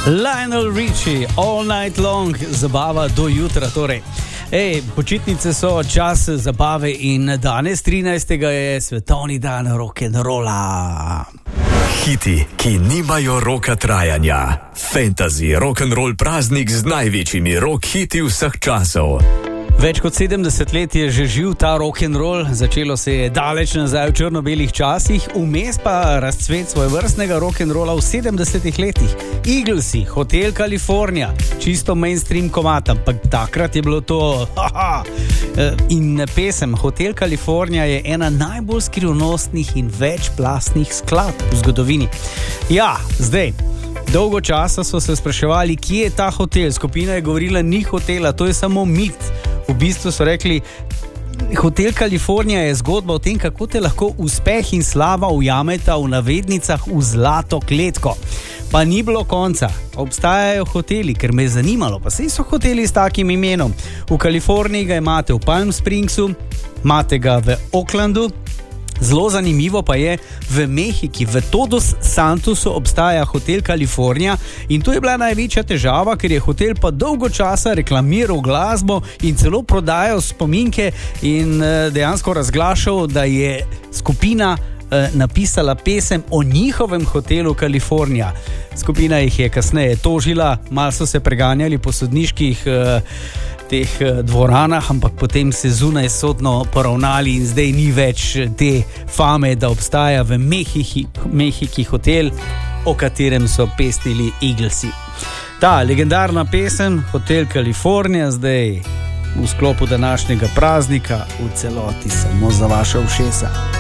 Lionel Richie, All Night Long, zabava do jutra torej. Počitnice so čas zabave in danes 13. je svetovni dan rock'n'rolla. Hiti, ki nimajo roka trajanja. Fantasy rock'n'roll praznik z največjimi rock hiti vseh časov. Več kot 70 let je že živ ta rock'n'roll, začelo se je daleč nazaj v črno-belih časih, vmes pa razcvet svojevrstnega rock'n'rolla v 70 letih. Eaglesi, Hotel California, čisto mainstream komad, ampak takrat je bilo to in pesem Hotel California je ena najbolj skrivnostnih in večplastnih skladb v zgodovini. Ja, zdaj dolgo časa so se spraševali, kje je ta hotel. Skupina je govorila, ni hotela, to je samo mit. V bistvu so rekli, Hotel California je zgodba o tem, kako te lahko uspeh in slava ujameta v navednicah v zlato kletko. Pa ni bilo konca. Obstajajo hoteli, ker me je zanimalo, pa saj so hoteli s takim imenom. V Kaliforniji ga imate v Palm Springsu, imate ga v Oaklandu. Zelo zanimivo pa je, v Mehiki, v Todos Santosu obstaja Hotel California in to je bila največja težava, ker je hotel pa dolgo časa reklamiral glasbo in celo prodajal spominke in dejansko razglašal, da je skupina napisala pesem o njihovem hotelu California. Skupina jih je kasneje tožila, malo so se preganjali po sodniških teh dvoranah, ampak potem se zunaj sodno poravnali in zdaj ni več te fame, da obstaja v Mehiki hotel, o katerem so pestili Eaglesi. Ta legendarna pesem Hotel California zdaj v sklopu današnjega praznika v celoti samo za vaša ušesa.